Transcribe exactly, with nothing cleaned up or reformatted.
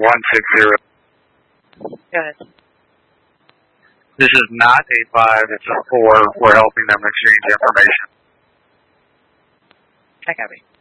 one six zero. Go ahead. This is not eight five, it's a four. We're helping them exchange information. I copy.